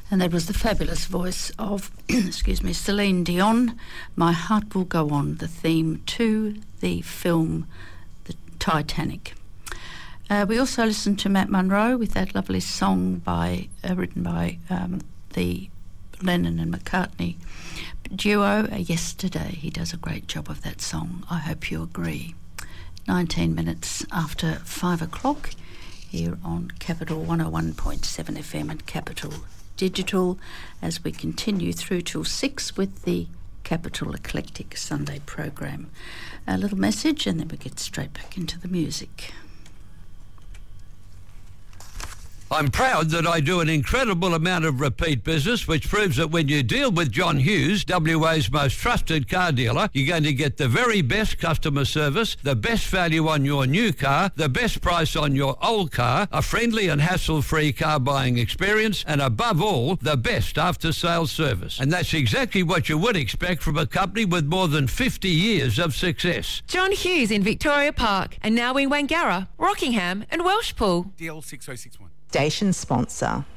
And that was the fabulous voice of, excuse me, Celine Dion, My Heart Will Go On, the theme to the film The Titanic. We also listened to Matt Monro with that lovely song written by the Lennon and McCartney duo, Yesterday. He does a great job of that song. I hope you agree. 19 minutes after 5 o'clock here on Capital 101.7 FM and Capital Digital, as we continue through till 6 with the Capital Eclectic Sunday program. A little message and then we get straight back into the music. I'm proud that I do an incredible amount of repeat business, which proves that when you deal with John Hughes, WA's most trusted car dealer, you're going to get the very best customer service, the best value on your new car, the best price on your old car, a friendly and hassle-free car buying experience, and above all, the best after-sales service. And that's exactly what you would expect from a company with more than 50 years of success. John Hughes in Victoria Park, and now in Wangara, Rockingham and Welshpool. DL6061. Station sponsor.